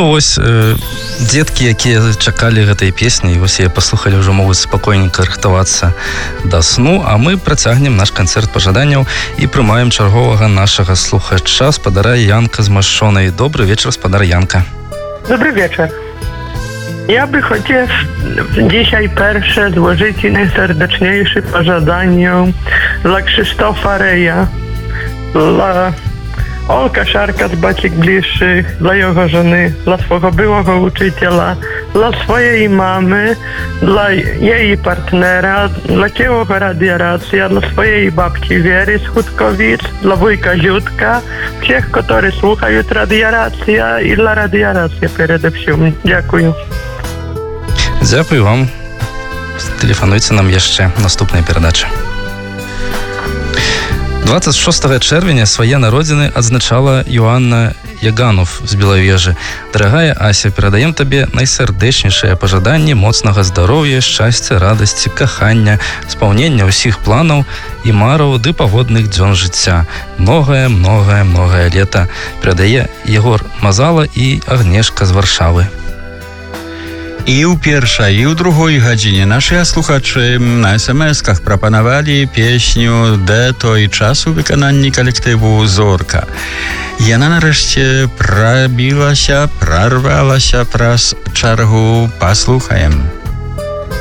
Ну вось дзеткі, якія чакалі гэтай песні, і вось яе паслухалі, ўжо могуць спакойненька рыхтавацца да сну, а мы працягнем наш канцэрт пажаданняў і прымаем чарговага нашага слухача, спадара Янка з Машонай. Добрый вечер, спадар Янка. Dobry wieczór. Ja by chociaż dzisiaj pierwsze złożyć najserdeczniejsze pożądanie dla Krzysztofa Reja, dla Olka Szarka z Bacik Bliższych, dla jego żony, dla swojego byłego uczyciela, dla swojej mamy, dla jej partnera, dla kiełego Radia Racja, dla swojej babci Wiery z Chutkowic, dla wujka Ziutka, всех, которые слухают Радио Рация и для Радио Рация перед всем. Дякую. Дякую вам. Телефонуйте нам яшчэ наступнай перадачы. 26 чэрвеня свае народзіны адзначала Йоанна Яганов з Белавежы. Дарагая Ася, перадаем табе найсардэчнейшыя пажаданні моцнага здароўя, шчасця, радасці, кахання, спаўнення ўсіх планаў і мараў ды паводных дзён жыцця. Многае лета. Перадае Егор Мазала і Агнешка з Варшавы. І ў першай, і ў другой гадзіне нашыя слухачы на смс-ках прапанавалі песню «Де той час» у выкананні калектыву «Зорка». Яна нарэшце прарвалася праз чаргу. Паслухаем.